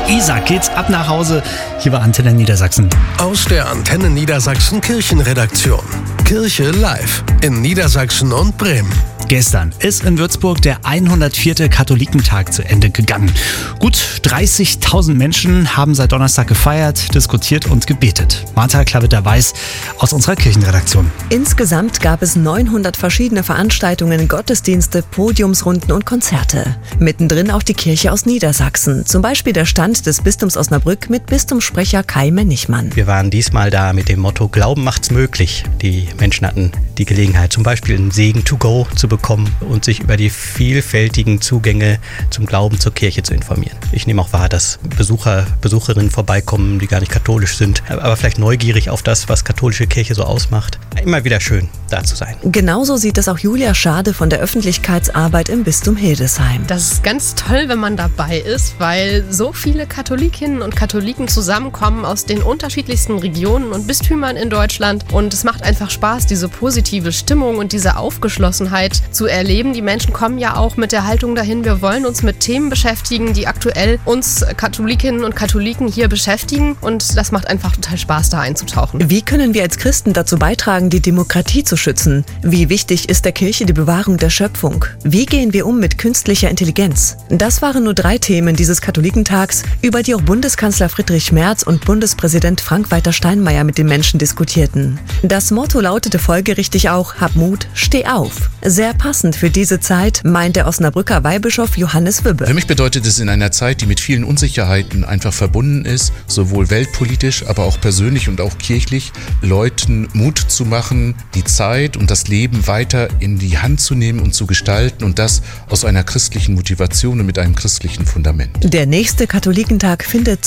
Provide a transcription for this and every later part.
Isar geht's ab nach Hause. Hier war Antenne Niedersachsen. Aus der Antenne Niedersachsen Kirchenredaktion. Kirche live in Niedersachsen und Bremen. Gestern ist in Würzburg der 104. Katholikentag zu Ende gegangen. Gut 30.000 Menschen haben seit Donnerstag gefeiert, diskutiert und gebetet. Martha Klavitter-Weiß aus unserer Kirchenredaktion. Insgesamt gab es 900 verschiedene Veranstaltungen, Gottesdienste, Podiumsrunden und Konzerte. Mittendrin auch die Kirche aus Niedersachsen. Zum Beispiel der Stand des Bistums Osnabrück mit Bistumssprecher Kai Mennigmann. Wir waren diesmal da mit dem Motto Glauben macht's möglich. Die Menschen hatten die Gelegenheit, zum Beispiel einen Segen to go zu bekommen und sich über die vielfältigen Zugänge zum Glauben zur Kirche zu informieren. Ich nehme auch wahr, dass Besucherinnen vorbeikommen, die gar nicht katholisch sind, aber vielleicht neugierig auf das, was katholische Kirche so ausmacht. Immer wieder schön, da zu sein. Genauso sieht es auch Julia Schade von der Öffentlichkeitsarbeit im Bistum Hildesheim. Das ist ganz toll, wenn man dabei ist, weil so viele Katholikinnen und Katholiken zusammenkommen aus den unterschiedlichsten Regionen und Bistümern in Deutschland. Und es macht einfach Spaß, diese positive Stimmung und diese Aufgeschlossenheit zu erleben. Die Menschen kommen ja auch mit der Haltung dahin, wir wollen uns mit Themen beschäftigen, die aktuell uns Katholikinnen und Katholiken hier beschäftigen. Und das macht einfach total Spaß, da einzutauchen. Wie können wir als Christen dazu beitragen, die Demokratie zu schützen? Wie wichtig ist der Kirche die Bewahrung der Schöpfung? Wie gehen wir um mit künstlicher Intelligenz? Das waren nur 3 Themen dieses Katholikentags, über die auch Bundeskanzler Friedrich Merz und Bundespräsident Frank-Walter Steinmeier mit den Menschen diskutierten. Das Motto lautete folgerichtig auch: Hab Mut, steh auf. Sehr passend für diese Zeit, meint der Osnabrücker Weihbischof Johannes Wübbe. Für mich bedeutet es in einer Zeit, die mit vielen Unsicherheiten einfach verbunden ist, sowohl weltpolitisch, aber auch persönlich und auch kirchlich, Leuten Mut zu machen, die Zeit und das Leben weiter in die Hand zu nehmen und zu gestalten, und das aus einer christlichen Motivation und mit einem christlichen Fundament. Der nächste Katholikentag findet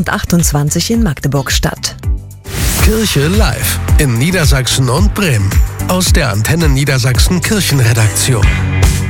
2028 in Magdeburg statt. Kirche live in Niedersachsen und Bremen. Aus der Antenne Niedersachsen Kirchenredaktion.